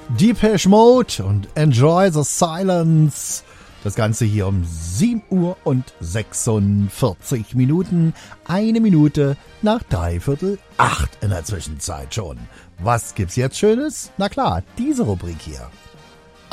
Depeche Mode und Enjoy the Silence. Das Ganze hier um 7 Uhr und 46 Minuten. 1 Minute nach 7:45 in der Zwischenzeit schon. Was gibt's jetzt Schönes? Na klar, diese Rubrik hier.